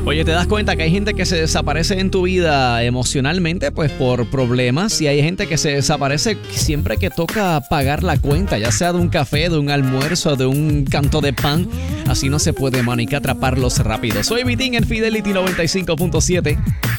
Oye, ¿te das cuenta que hay gente que se desaparece en tu vida emocionalmente pues por problemas? Y hay gente que se desaparece siempre que toca pagar la cuenta, ya sea de un café, de un almuerzo, de un canto de pan. Así no se puede, mano, hay que atraparlos rápido. Soy Vitín en Fidelity 95.7.